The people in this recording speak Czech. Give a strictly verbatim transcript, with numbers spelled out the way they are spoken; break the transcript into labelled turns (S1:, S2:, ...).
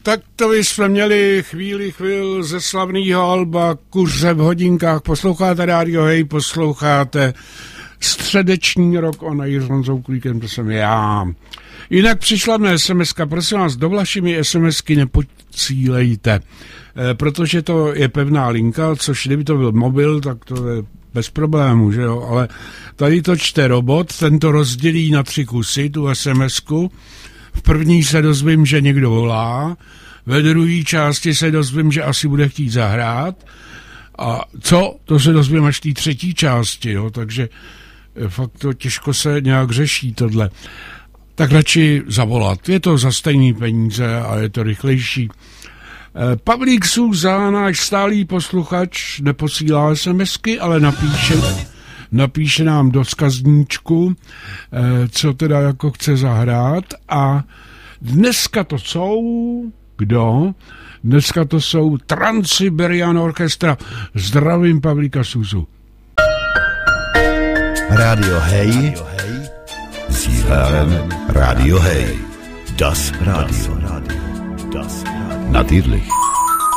S1: Tak to vy jsme měli chvíli chvíl ze slavného alba Kuře v hodinkách. Posloucháte Radio Hej, posloucháte středeční Rock on Air s Honzou Klíkem, to jsem já. Jinak přišla mne es em eska, prosím vás, do vašimi SMSky nepocílejte, e, protože to je pevná linka, což kdyby to byl mobil, tak to je bez problému, že jo, ale tady to čte robot, ten to rozdělí na tři kusy, tu SMSku. V první se dozvím, že někdo volá, ve druhé části se dozvím, že asi bude chtít zahrát a co, to se dozvím až v té třetí části, jo, takže fakt to těžko se nějak řeší tohle. Tak radši zavolat, je to za stejný peníze a je to rychlejší. Pavlík Souza, náš stálý posluchač, neposílá SMSky, ale napíše, napíše nám do vzkazníčku, co teda jako chce zahrát. A dneska to jsou, kdo? Dneska to jsou Trans-Siberian Orchestra. Zdravím Pavlíka Souzu.
S2: Radio Hej, s Jiřárem Radio Hej, das Radio, das Radio. Natürlich.